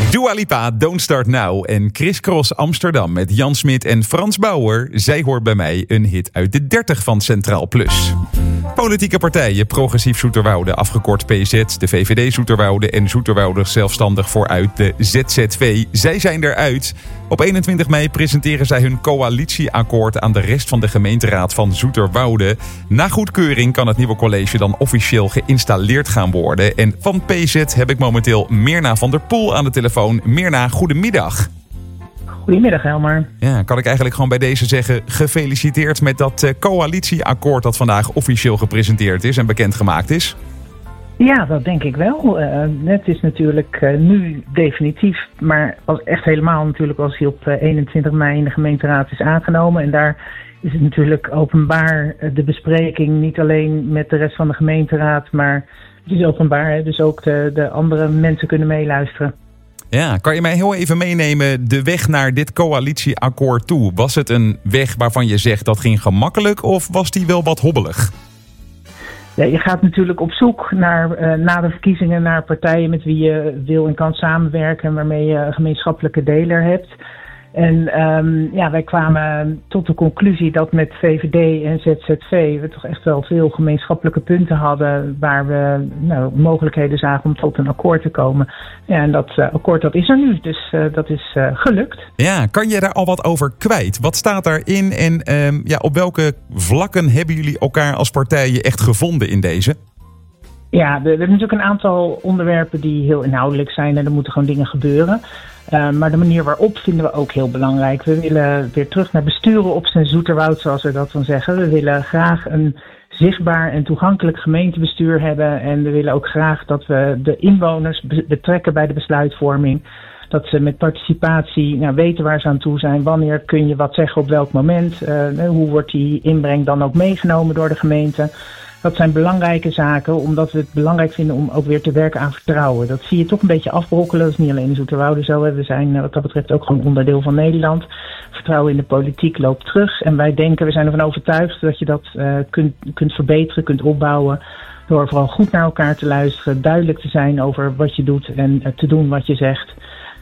Dua Lipa, Don't Start Now en Criss Cross Amsterdam met Jan Smit en Frans Bauer. Zij hoort bij mij, een hit uit de 30 van Centraal Plus. Politieke partijen, Progressief Zoeterwoude, afgekort PZ, de VVD Zoeterwoude en Zoeterwouders Zelfstandig Vooruit, de ZZV. Zij zijn eruit. Op 21 mei presenteren zij hun coalitieakkoord aan de rest van de gemeenteraad van Zoeterwoude. Na goedkeuring kan het nieuwe college dan officieel geïnstalleerd gaan worden. En van PZ heb ik momenteel Mirna van der Poel aan de telefoon. Mirna, goedemiddag. Goedemiddag, Elmar. Ja, kan ik eigenlijk gewoon bij deze zeggen, gefeliciteerd met dat coalitieakkoord dat vandaag officieel gepresenteerd is en bekendgemaakt is? Ja, dat denk ik wel. Het is natuurlijk nu definitief, maar echt helemaal natuurlijk als hij op 21 mei in de gemeenteraad is aangenomen. En daar is het natuurlijk openbaar de bespreking, niet alleen met de rest van de gemeenteraad, maar het is openbaar, hè? Dus ook de andere mensen kunnen meeluisteren. Ja, kan je mij heel even meenemen de weg naar dit coalitieakkoord toe? Was het een weg waarvan je zegt dat ging gemakkelijk of was die wel wat hobbelig? Ja, je gaat natuurlijk op zoek naar, na de verkiezingen naar partijen met wie je wil en kan samenwerken en waarmee je een gemeenschappelijke deler hebt. En wij kwamen tot de conclusie dat met VVD en ZZV we toch echt wel veel gemeenschappelijke punten hadden waar we mogelijkheden zagen om tot een akkoord te komen. Ja, en dat akkoord dat is er nu, dus dat is gelukt. Ja, kan je daar al wat over kwijt? Wat staat daarin en op welke vlakken hebben jullie elkaar als partijen echt gevonden in deze? Ja, we hebben natuurlijk een aantal onderwerpen die heel inhoudelijk zijn en er moeten gewoon dingen gebeuren. Maar de manier waarop vinden we ook heel belangrijk. We willen weer terug naar besturen op zijn Zoeterwoud, zoals we dat dan zeggen. We willen graag een zichtbaar en toegankelijk gemeentebestuur hebben. En we willen ook graag dat we de inwoners betrekken bij de besluitvorming. Dat ze met participatie weten waar ze aan toe zijn. Wanneer kun je wat zeggen op welk moment. Hoe wordt die inbreng dan ook meegenomen door de gemeente. Dat zijn belangrijke zaken, omdat we het belangrijk vinden om ook weer te werken aan vertrouwen. Dat zie je toch een beetje afbrokkelen. Dat is niet alleen in Zoeterwoude zo. We zijn wat dat betreft ook gewoon onderdeel van Nederland. Vertrouwen in de politiek loopt terug. En wij zijn ervan overtuigd dat je dat kunt verbeteren, kunt opbouwen. Door vooral goed naar elkaar te luisteren, duidelijk te zijn over wat je doet en te doen wat je zegt.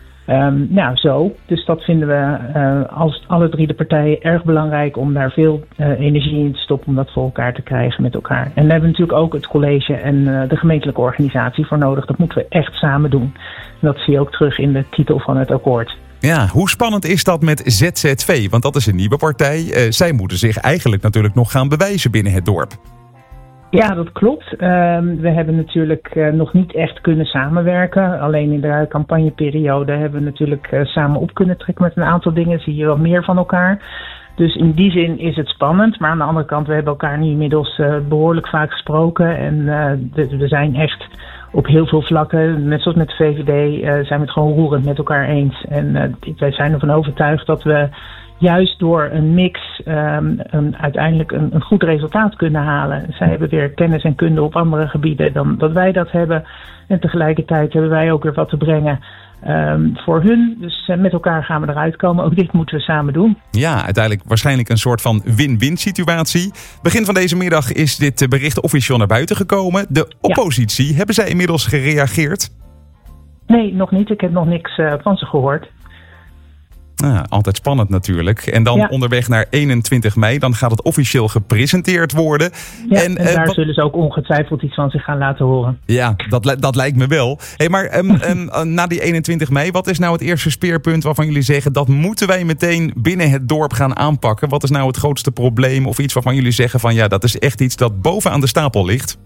Dus dat vinden we als alle drie de partijen erg belangrijk om daar veel energie in te stoppen om dat voor elkaar te krijgen met elkaar. En daar hebben we natuurlijk ook het college en de gemeentelijke organisatie voor nodig. Dat moeten we echt samen doen. En dat zie je ook terug in de titel van het akkoord. Ja, hoe spannend is dat met ZZV? Want dat is een nieuwe partij. Zij moeten zich eigenlijk natuurlijk nog gaan bewijzen binnen het dorp. Ja, dat klopt. We hebben natuurlijk nog niet echt kunnen samenwerken. Alleen in de campagneperiode hebben we natuurlijk samen op kunnen trekken met een aantal dingen. Zie je wel meer van elkaar. Dus in die zin is het spannend. Maar aan de andere kant, we hebben elkaar nu inmiddels behoorlijk vaak gesproken. En we zijn echt op heel veel vlakken, net zoals met de VVD, zijn we het gewoon roerend met elkaar eens. En wij zijn ervan overtuigd dat we juist door een mix uiteindelijk een goed resultaat kunnen halen. Zij hebben weer kennis en kunde op andere gebieden dan dat wij dat hebben. En tegelijkertijd hebben wij ook weer wat te brengen voor hun. Dus met elkaar gaan we eruit komen. Ook dit moeten we samen doen. Ja, uiteindelijk waarschijnlijk een soort van win-win situatie. Begin van deze middag is dit bericht officieel naar buiten gekomen. De oppositie, hebben zij inmiddels gereageerd? Nee, nog niet. Ik heb nog niks van ze gehoord. Altijd spannend natuurlijk. En dan onderweg naar 21 mei, dan gaat het officieel gepresenteerd worden. Ja, en daar zullen ze ook ongetwijfeld iets van zich gaan laten horen. Ja, dat lijkt me wel. Hey, maar na die 21 mei, wat is nou het eerste speerpunt waarvan jullie zeggen dat moeten wij meteen binnen het dorp gaan aanpakken? Wat is nou het grootste probleem of iets waarvan jullie zeggen van ja, dat is echt iets dat bovenaan de stapel ligt?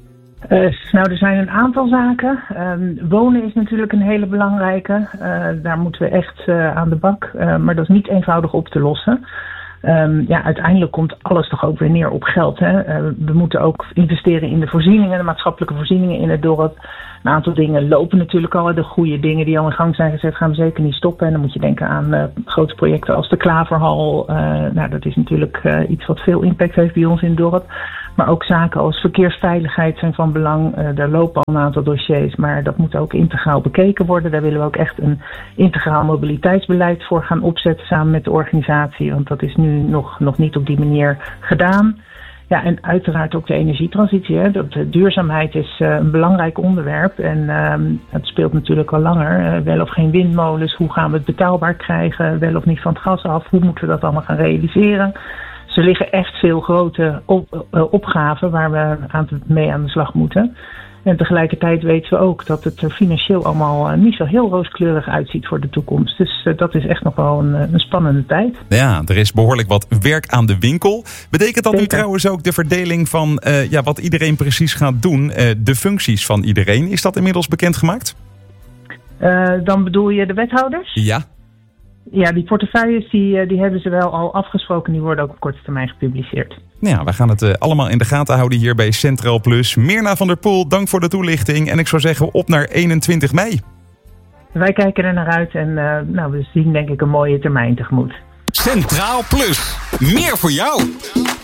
Er zijn een aantal zaken. Wonen is natuurlijk een hele belangrijke. Daar moeten we echt aan de bak. Maar dat is niet eenvoudig op te lossen. Uiteindelijk komt alles toch ook weer neer op geld. Hè? We moeten ook investeren in de voorzieningen, de maatschappelijke voorzieningen in het dorp. Een aantal dingen lopen natuurlijk al. De goede dingen die al in gang zijn gezet gaan we zeker niet stoppen. En dan moet je denken aan grote projecten als de Klaverhal. Dat is natuurlijk iets wat veel impact heeft bij ons in het dorp. Maar ook zaken als verkeersveiligheid zijn van belang. Daar lopen al een aantal dossiers, maar dat moet ook integraal bekeken worden. Daar willen we ook echt een integraal mobiliteitsbeleid voor gaan opzetten samen met de organisatie. Want dat is nu nog niet op die manier gedaan. Ja, en uiteraard ook de energietransitie. Hè. De duurzaamheid is een belangrijk onderwerp. En het speelt natuurlijk al langer. Wel of geen windmolens, hoe gaan we het betaalbaar krijgen? Wel of niet van het gas af, hoe moeten we dat allemaal gaan realiseren? Dus er liggen echt veel grote opgaven waar we mee aan de slag moeten. En tegelijkertijd weten we ook dat het er financieel allemaal niet zo heel rooskleurig uitziet voor de toekomst. Dus dat is echt nog wel een spannende tijd. Ja, er is behoorlijk wat werk aan de winkel. Betekent dat nu Zeker. trouwens ook de verdeling van wat iedereen precies gaat doen? De functies van iedereen, is dat inmiddels bekendgemaakt? Dan bedoel je de wethouders? Ja. Ja, die portefeuilles die hebben ze wel al afgesproken. Die worden ook op korte termijn gepubliceerd. Nou ja, we gaan het allemaal in de gaten houden hier bij Centraal Plus. Myrna van der Poel, dank voor de toelichting. En ik zou zeggen, op naar 21 mei. Wij kijken er naar uit en we zien denk ik een mooie termijn tegemoet. Centraal Plus. Meer voor jou.